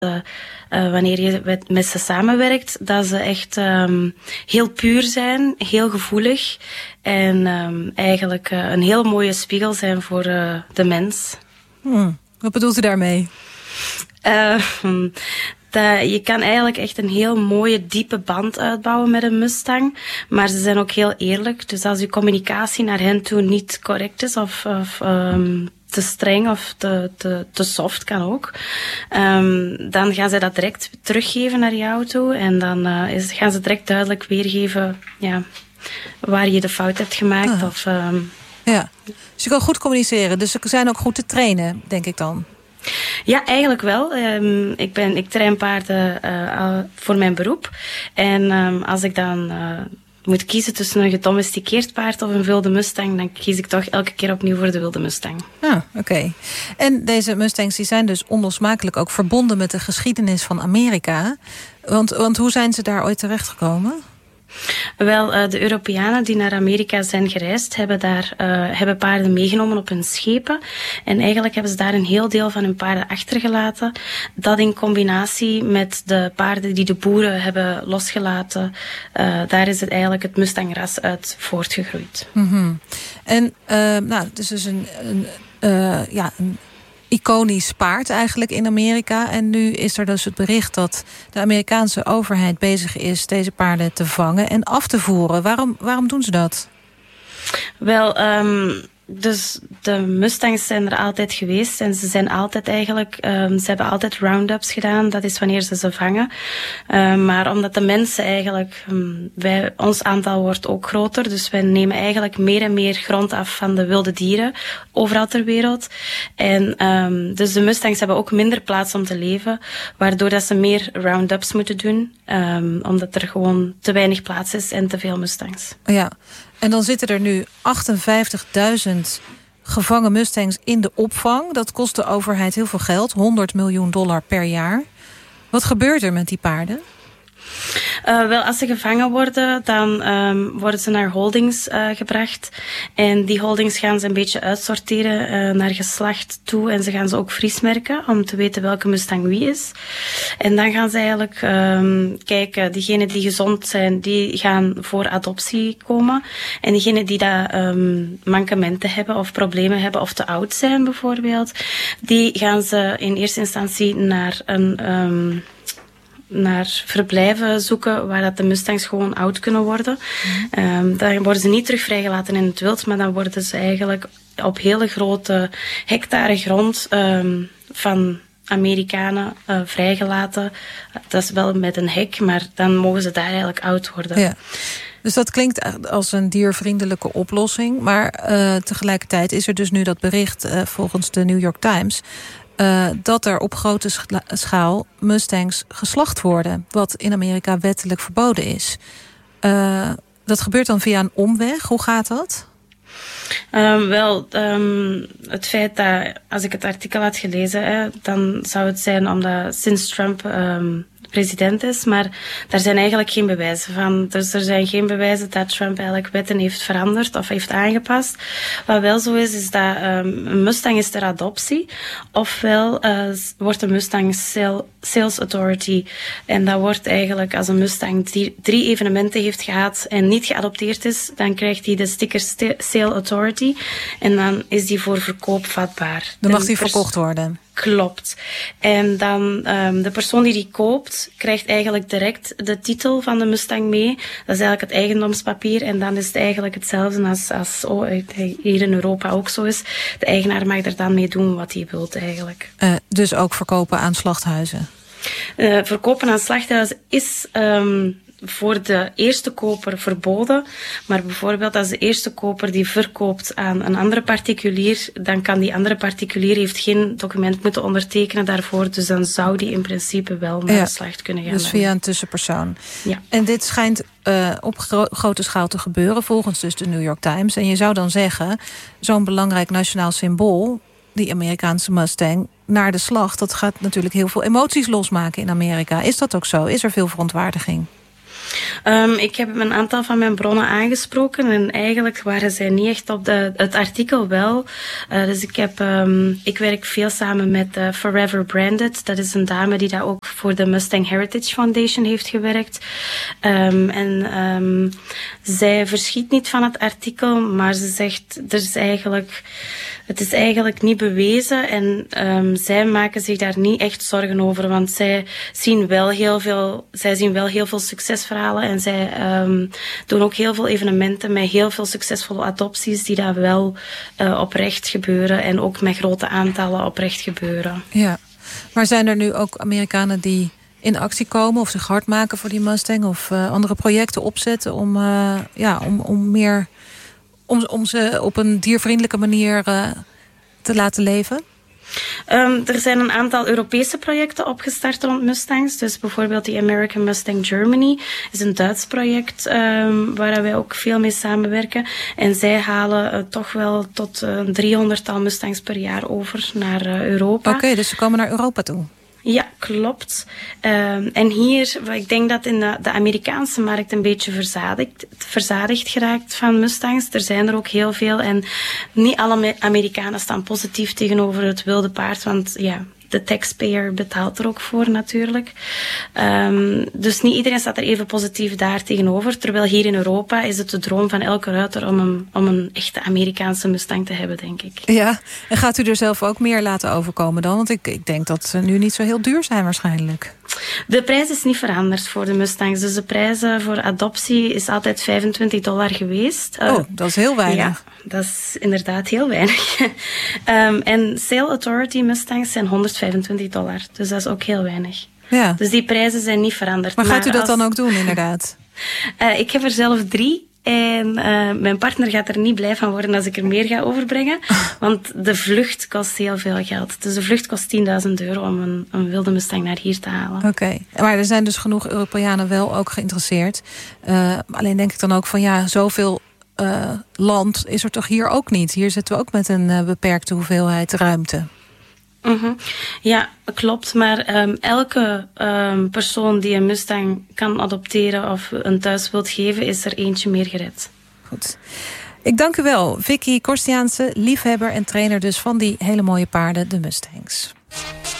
wanneer je met ze samenwerkt, dat ze echt heel puur zijn, heel gevoelig en eigenlijk een heel mooie spiegel zijn voor de mens. Wat bedoelt u daarmee? Je kan eigenlijk echt een heel mooie, diepe band uitbouwen met een Mustang. Maar ze zijn ook heel eerlijk. Dus als je communicatie naar hen toe niet correct is of te streng of te soft, kan ook. Dan gaan zij dat direct teruggeven naar jou toe. En dan gaan ze direct duidelijk weergeven waar je de fout hebt gemaakt. Ja, dus je kan goed communiceren. Dus ze zijn ook goed te trainen, denk ik dan. Ja, eigenlijk wel. Ik train paarden voor mijn beroep. En als ik dan moet kiezen tussen een gedomesticeerd paard of een wilde Mustang, dan kies ik toch elke keer opnieuw voor de wilde Mustang. Oké. En deze Mustangs die zijn dus onlosmakelijk ook verbonden met de geschiedenis van Amerika. Want hoe zijn ze daar ooit terechtgekomen? Wel, de Europeanen die naar Amerika zijn gereisd, hebben paarden meegenomen op hun schepen. En eigenlijk hebben ze daar een heel deel van hun paarden achtergelaten. Dat in combinatie met de paarden die de boeren hebben losgelaten, daar is het eigenlijk het Mustangras uit voortgegroeid. Mm-hmm. En het is dus een iconisch paard eigenlijk in Amerika. En nu is er dus het bericht dat de Amerikaanse overheid bezig is deze paarden te vangen en af te voeren. Waarom doen ze dat? Wel, dus de Mustangs zijn er altijd geweest en ze zijn altijd eigenlijk, ze hebben altijd roundups gedaan, dat is wanneer ze vangen. Maar omdat de mensen eigenlijk, ons aantal wordt ook groter, dus wij nemen eigenlijk meer en meer grond af van de wilde dieren overal ter wereld. En dus de Mustangs hebben ook minder plaats om te leven, waardoor dat ze meer roundups moeten doen, omdat er gewoon te weinig plaats is en te veel Mustangs. Ja. En dan zitten er nu 58.000 gevangen Mustangs in de opvang. Dat kost de overheid heel veel geld, $100 miljoen per jaar. Wat gebeurt er met die paarden? Wel, als ze gevangen worden, dan worden ze naar holdings gebracht. En die holdings gaan ze een beetje uitsorteren naar geslacht toe. En ze gaan ze ook vriesmerken, om te weten welke Mustang wie is. En dan gaan ze eigenlijk kijken, diegenen die gezond zijn, die gaan voor adoptie komen. En diegenen die daar mankementen hebben of problemen hebben of te oud zijn bijvoorbeeld, die gaan ze in eerste instantie naar verblijven zoeken waar dat de Mustangs gewoon oud kunnen worden. Dan worden ze niet terug vrijgelaten in het wild, maar dan worden ze eigenlijk op hele grote hectare grond van Amerikanen vrijgelaten. Dat is wel met een hek, maar dan mogen ze daar eigenlijk oud worden. Ja. Dus dat klinkt als een diervriendelijke oplossing. Maar tegelijkertijd is er dus nu dat bericht volgens de New York Times dat er op grote schaal Mustangs geslacht worden, wat in Amerika wettelijk verboden is. Dat gebeurt dan via een omweg. Hoe gaat dat? Het feit dat, als ik het artikel had gelezen, dan zou het zijn omdat sinds Trump president is, maar daar zijn eigenlijk geen bewijzen van. Dus er zijn geen bewijzen dat Trump eigenlijk wetten heeft veranderd of heeft aangepast. Wat wel zo is dat een Mustang is ter adoptie, ofwel wordt een Mustang Sales Authority. En dat wordt eigenlijk, als een Mustang 3 evenementen heeft gehad en niet geadopteerd is, dan krijgt hij de sticker Sale Authority en dan is die voor verkoop vatbaar. Dan mag die verkocht worden. Klopt. En dan de persoon die koopt, krijgt eigenlijk direct de titel van de Mustang mee. Dat is eigenlijk het eigendomspapier. En dan is het eigenlijk hetzelfde als hier in Europa ook zo is. De eigenaar mag er dan mee doen wat hij wil eigenlijk. Dus ook verkopen aan slachthuizen? Verkopen aan slachthuizen is voor de eerste koper verboden. Maar bijvoorbeeld als de eerste koper die verkoopt aan een andere particulier, dan kan die andere particulier heeft geen document moeten ondertekenen daarvoor. Dus dan zou die in principe wel naar de slacht kunnen gaan. Dus via een tussenpersoon. Ja. En dit schijnt op grote schaal te gebeuren, volgens dus de New York Times. En je zou dan zeggen, zo'n belangrijk nationaal symbool, die Amerikaanse Mustang, naar de slacht, dat gaat natuurlijk heel veel emoties losmaken in Amerika. Is dat ook zo? Is er veel verontwaardiging? Ik heb een aantal van mijn bronnen aangesproken en eigenlijk waren zij niet echt op het artikel wel. Dus ik werk veel samen met Forever Branded. Dat is een dame die daar ook voor de Mustang Heritage Foundation heeft gewerkt. Zij verschiet niet van het artikel, maar ze zegt het is eigenlijk niet bewezen en zij maken zich daar niet echt zorgen over, want zij zien wel heel veel succesverhalen en zij doen ook heel veel evenementen met heel veel succesvolle adopties die daar wel oprecht gebeuren en ook met grote aantallen oprecht gebeuren. Ja, maar zijn er nu ook Amerikanen die in actie komen of zich hard maken voor die Mustang of andere projecten opzetten om ze op een diervriendelijke manier te laten leven? Er zijn een aantal Europese projecten opgestart rond Mustangs. Dus bijvoorbeeld die American Mustang Germany is een Duits project waar wij ook veel mee samenwerken. En zij halen toch wel tot 300-tal Mustangs per jaar over naar Europa. Oké, dus ze komen naar Europa toe. Ja, klopt. En hier, ik denk dat in de Amerikaanse markt een beetje verzadigd geraakt van Mustangs. Er zijn er ook heel veel en niet alle Amerikanen staan positief tegenover het wilde paard, want ja, de taxpayer betaalt er ook voor natuurlijk. Dus niet iedereen staat er even positief daar tegenover. Terwijl hier in Europa is het de droom van elke ruiter om een echte Amerikaanse Mustang te hebben, denk ik. Ja, en gaat u er zelf ook meer laten overkomen dan? Want ik denk dat ze nu niet zo heel duur zijn waarschijnlijk. De prijs is niet veranderd voor de Mustangs. Dus de prijs voor adoptie is altijd $25 geweest. Dat is heel weinig. Ja, dat is inderdaad heel weinig. En Sale Authority Mustangs zijn $125. Dus dat is ook heel weinig. Ja. Dus die prijzen zijn niet veranderd. Maar gaat u dat dan ook doen, inderdaad? Ik heb er zelf 3. En mijn partner gaat er niet blij van worden als ik er meer ga overbrengen. Want de vlucht kost heel veel geld. Dus de vlucht kost €10.000 om een wilde Mustang naar hier te halen. Oké, maar er zijn dus genoeg Europeanen wel ook geïnteresseerd. Alleen denk ik dan ook van ja, zoveel land is er toch hier ook niet. Hier zitten we ook met een beperkte hoeveelheid ruimte. Mm-hmm. Ja, klopt. Maar elke persoon die een Mustang kan adopteren of een thuis wilt geven, is er eentje meer gered. Goed. Ik dank u wel. Vicky Korstiaanse, liefhebber en trainer dus van die hele mooie paarden, de Mustangs.